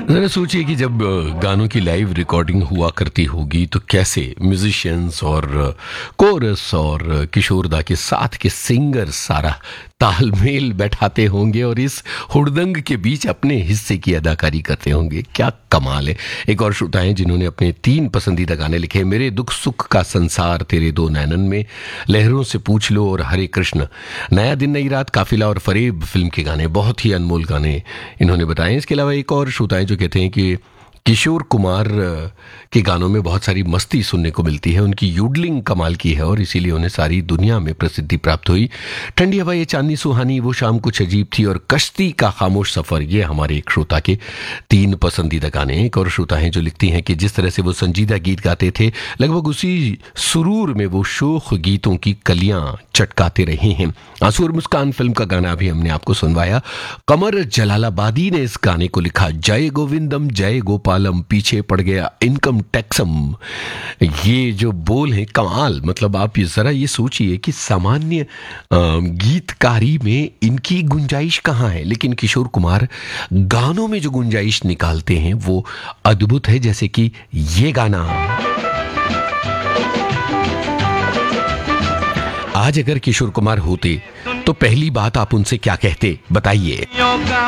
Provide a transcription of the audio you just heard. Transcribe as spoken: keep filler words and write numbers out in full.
ज़रा सोचिए कि जब अ, गानों की लाइव रिकॉर्डिंग हुआ करती होगी तो कैसे म्यूजिशियंस और कोरस और अ, किशोरदा के साथ के सिंगर सारा तालमेल बैठाते होंगे और इस हुड़दंग के बीच अपने हिस्से की अदाकारी करते होंगे। क्या कमाल है। एक और श्रोता हैं जिन्होंने अपने तीन पसंदीदा गाने लिखे। मेरे दुख सुख का संसार तेरे दो नैनन में, लहरों से पूछ लो और हरे कृष्ण, नया दिन नई रात, काफिला और फरेब फिल्म के गाने, बहुत ही अनमोल गाने इन्होंने बताए। इसके अलावा एक और श्रोता हैं जो कहते हैं कि किशोर कुमार अ, के गानों में बहुत सारी मस्ती सुनने को मिलती है। उनकी यूडलिंग कमाल की है और इसीलिए उन्हें सारी दुनिया में प्रसिद्धि प्राप्त हुई। ठंडी हवा ये चांदनी सुहानी, वो शाम कुछ अजीब थी और कश्ती का खामोश सफर, ये हमारे एक श्रोता के तीन पसंदीदा गाने हैं। एक और श्रोता हैं जो लिखती हैं कि जिस तरह से वो संजीदा गीत गाते थे, लगभग उसी सुरूर में वो शोख गीतों की कलियां चटकाते रहे हैं। आंसू और मुस्कान फिल्म का गाना भी हमने आपको सुनवाया। कमर जलालाबादी ने इस गाने को लिखा। जय गोविंदम जय गोपालम, पीछे पड़ गया इनकम टैक्सम। ये जो बोल है कमाल। मतलब आप ये जरा ये सोचिए कि सामान्य अ, गीतकारी में इनकी गुंजाइश कहाँ है, लेकिन किशोर कुमार गानों में जो गुंजाइश निकालते हैं वो अद्भुत है। जैसे कि ये गाना, आज अगर किशोर कुमार होते तो पहली बात आप उनसे क्या कहते, बताइए।